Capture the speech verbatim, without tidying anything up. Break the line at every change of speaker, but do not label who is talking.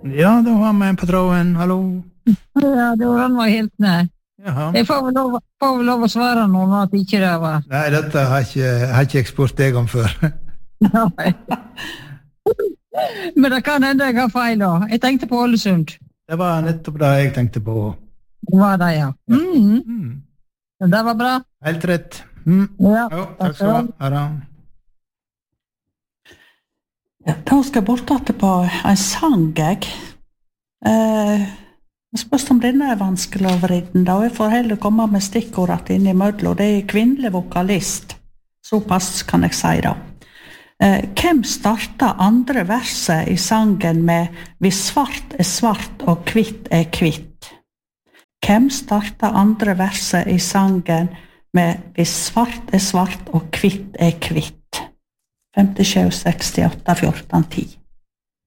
Ja, då har man en på tråden. Hallå?
Ja, då var han helt nær.
Jaha.
Jeg får vel lov, får vel lov å svare noen at ikke det var.
Nei, dette har ikke, har ikke jeg spurt deg om før.
Nei. Men det kan hende jeg har feil da. Jeg tenkte på Ålesund.
Det var nettopp det jeg tenkte på.
Det var det, ja. Mm.
Mm.
Det var bra.
Helt rett. Mm.
Ja,
Jo, takk skal du ha. Ha det.
Ja, da skal jeg bort på en sang, jeg. Eh, jeg spørs om denne er vanskelig å vriden, da. Jeg får heller komme med stikkordet inn i mødlo. Det er kvinnelig vokalist. Såpass kan jeg si da. Eh, hvem startet andre verset i sangen med «Hvis svart er svart og kvitt er kvitt»? Hvem startet andre verset i sangen med «Hvis svart er svart og kvitt er kvitt»? fem sju seks åtte fjorten ti